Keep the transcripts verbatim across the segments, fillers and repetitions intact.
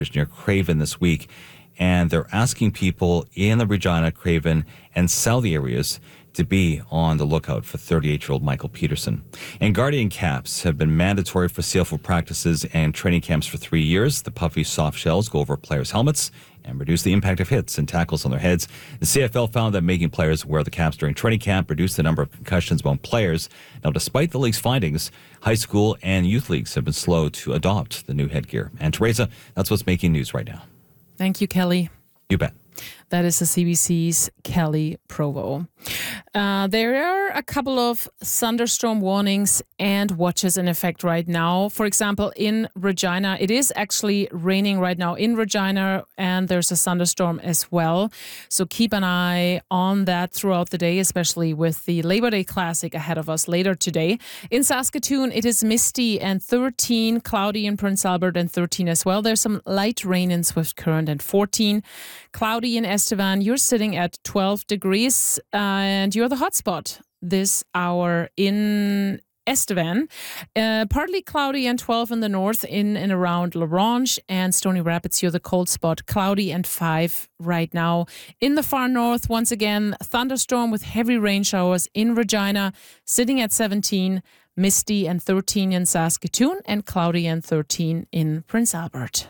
near Craven this week, and they're asking people in the Regina, Craven, and Southie areas to be on the lookout for thirty-eight-year-old Michael Peterson. And Guardian caps have been mandatory for C F L practices and training camps for three years. The puffy soft shells go over players' helmets and reduce the impact of hits and tackles on their heads. The C F L found that making players wear the caps during training camp reduced the number of concussions among players. Now, despite the league's findings, high school and youth leagues have been slow to adopt the new headgear. And Teresa, that's what's making news right now. Thank you, Kelly. You bet. That is the C B C's Kelly Provo. Uh, there are a couple of thunderstorm warnings and watches in effect right now. For example, in Regina, it is actually raining right now in Regina, and there's a thunderstorm as well. So keep an eye on that throughout the day, especially with the Labor Day Classic ahead of us later today. In Saskatoon, it is misty and thirteen, cloudy in Prince Albert and thirteen as well. There's some light rain in Swift Current and fourteen. Cloudy in Estevan, you're sitting at twelve degrees, uh, and you're the hotspot this hour in Estevan. Uh, partly cloudy and twelve in the north, in and around La Ronge and Stony Rapids. You're the cold spot, cloudy and five right now. In the far north, once again, thunderstorm with heavy rain showers in Regina, sitting at seventeen, misty and thirteen in Saskatoon, and cloudy and thirteen in Prince Albert.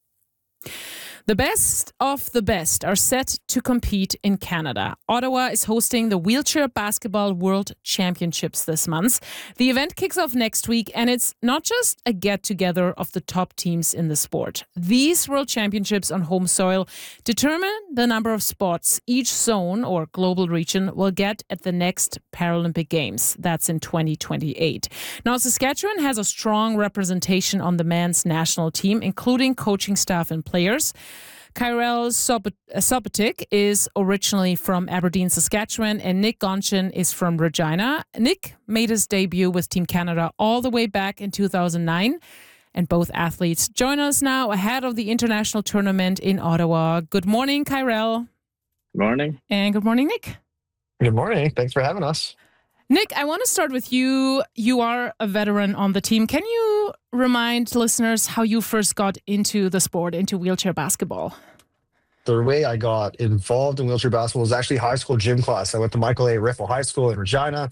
The best of the best are set to compete in Canada. Ottawa is hosting the Wheelchair Basketball World Championships this month. The event kicks off next week, and it's not just a get-together of the top teams in the sport. These World Championships on home soil determine the number of spots each zone or global region will get at the next Paralympic Games. That's in twenty twenty-eight. Now, Saskatchewan has a strong representation on the men's national team, including coaching staff and players. Kyrell Sobotik is originally from Aberdeen, Saskatchewan, and Nick Gonchin is from Regina. Nick made his debut with Team Canada all the way back in two thousand nine, and both athletes join us now ahead of the international tournament in Ottawa. Good morning, Kyrell. Good morning. And good morning, Nick. Good morning. Thanks for having us. Nick, I want to start with you. You are a veteran on the team. Can you remind listeners how you first got into the sport, into wheelchair basketball? The way I got involved in wheelchair basketball was actually high school gym class. I went to Michael A. Riffle High School in Regina,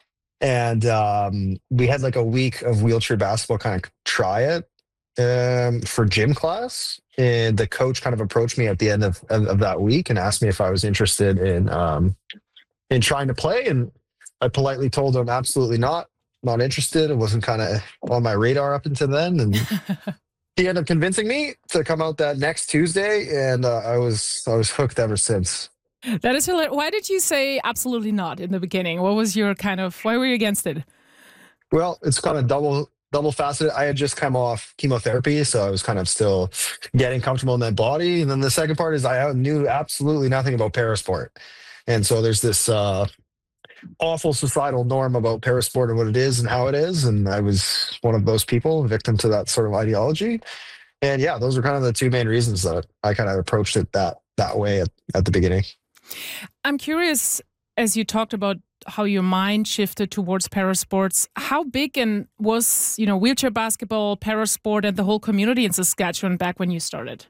and um, we had like a week of wheelchair basketball, kind of try it um, for gym class. And the coach kind of approached me at the end of, of, of that week and asked me if I was interested in um, in trying to play. And I politely told him absolutely not, not interested. It wasn't kind of on my radar up until then. And he ended up convincing me to come out that next Tuesday, and uh, I was I was hooked ever since. That is hilarious. Why did you say absolutely not in the beginning? What was your kind of, why were you against it? Well, it's kind of double double faceted. I had just come off chemotherapy, so I was kind of still getting comfortable in that body. And then the second part is I knew absolutely nothing about parasport. And so there's this uh, awful societal norm about parasport and what it is and how it is. And I was one of those people, victim to that sort of ideology. And yeah, those are kind of the two main reasons that I kind of approached it that that way at, at the beginning. I'm curious, as you talked about how your mind shifted towards parasports, how big and was, you know, wheelchair basketball, parasport, and the whole community in Saskatchewan back when you started?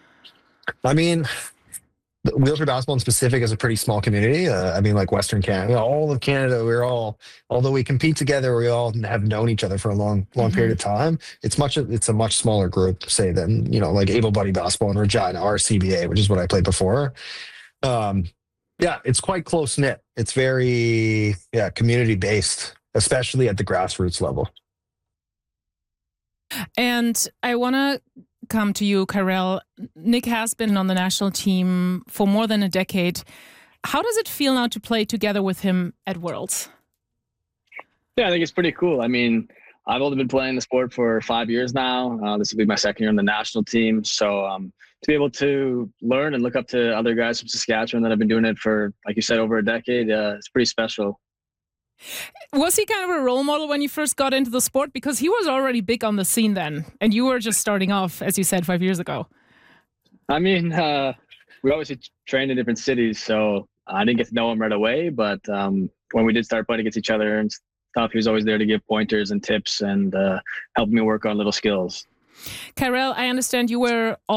I mean, wheelchair basketball in specific is a pretty small community. Uh, I mean, like Western Canada, you know, all of Canada, we're all, although we compete together, we all have known each other for a long, long mm-hmm. period of time. It's much, it's a much smaller group, say, than, you know, like Able Body Basketball in Regina, R C B A, which is what I played before. Um, yeah, it's quite close knit. It's very, yeah, community based, especially at the grassroots level. And I want to come to you, Kyrell. Nick has been on the national team for more than a decade. How does it feel now to play together with him at Worlds? Yeah, I think it's pretty cool. I mean, I've only been playing the sport for five years now. Uh, this will be my second year on the national team. So um, to be able to learn and look up to other guys from Saskatchewan that have been doing it for, like you said, over a decade, uh, it's pretty special. Was he kind of a role model when you first got into the sport? Because he was already big on the scene then, and you were just starting off, as you said, five years ago. I mean, uh, we obviously trained in different cities, so I didn't get to know him right away. But um, when we did start playing against each other and stuff, he was always there to give pointers and tips and uh, help me work on little skills. Kyrell, I understand you were